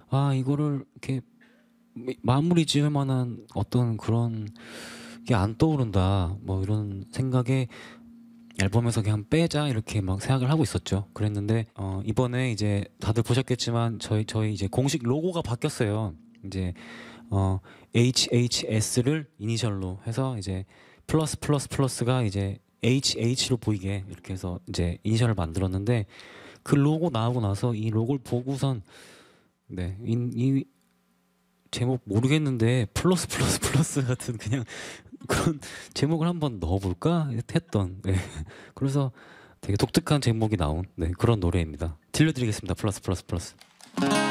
아 이거를 이렇게 마무리 지을 만한 어떤 그런 게 안 떠오른다 뭐 이런 생각에 앨범에서 그냥 빼자 이렇게 막 생각을 하고 있었죠. 그랬는데 이번에 이제 다들 보셨겠지만 저희 이제 공식 로고가 바뀌었어요. 이제 HHS를 이니셜로 해서 이제 플러스가 이제 HH로 보이게 이렇게 해서 이제 이니셜을 만들었는데 그 로고 나오고 나서 이 로고를 보고선 네, 이 제목 모르겠는데 플러스 같은 그냥 그런 제목을 한번 넣어볼까 했던 네. 그래서 되게 독특한 제목이 나온 네, 그런 노래입니다. 들려드리겠습니다. 플러스.